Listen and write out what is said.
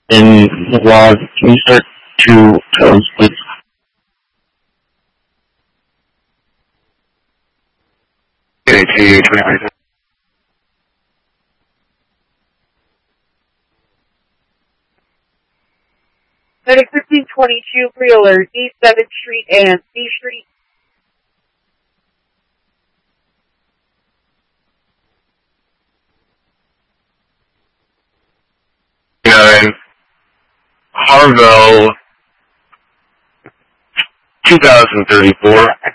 in the log. Can you start 2 tones, please? Okay, to 20. Medic 1522, pre-alert, East 7th Street and C Street. Harville, 2034.